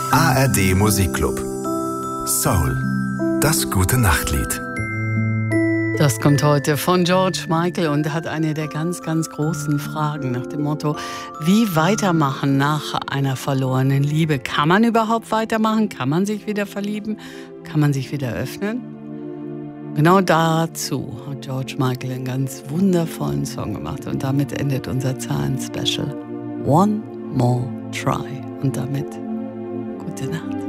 ARD Musikclub. Soul. Das gute Nachtlied. Das kommt heute von George Michael und hat eine der ganz, ganz großen Fragen nach dem Motto, wie weitermachen nach einer verlorenen Liebe? Kann man überhaupt weitermachen? Kann man sich wieder verlieben? Kann man sich wieder öffnen? Genau dazu hat George Michael einen ganz wundervollen Song gemacht und damit endet unser Zahlen-Special. One More Try. Und damit gute Nacht.